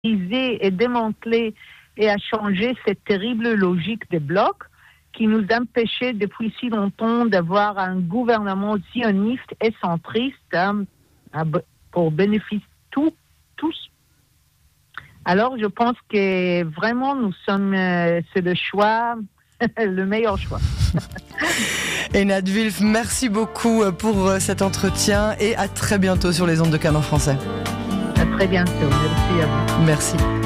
briser et démanteler et à changer cette terrible logique des blocs qui nous empêchait depuis si longtemps d'avoir un gouvernement sioniste et centriste pour bénéfice tous. Alors je pense que vraiment c'est le choix, le meilleur choix. Einat Wilf, merci beaucoup pour cet entretien et à très bientôt sur les ondes de Canon Français. À très bientôt, merci à vous. Merci.